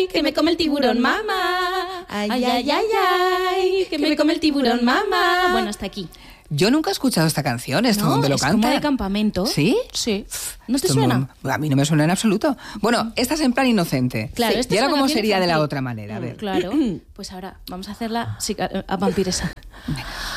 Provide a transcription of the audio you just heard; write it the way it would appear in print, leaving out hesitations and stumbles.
que me come el tiburón, mamá. Ay, ay, ay, ay, que me come el tiburón, mamá. Bueno, hasta aquí. Yo nunca he escuchado esta canción. ¿Esto dónde lo canta? Es como de campamento. ¿Sí? Sí. ¿No te Esto suena? A mí no me suena en absoluto. Bueno, esta es en plan inocente. Claro, ¿Y esta es ahora una cómo canción sería de la infantil. otra manera? A ver. Claro. Pues ahora vamos a hacerla a vampiresa.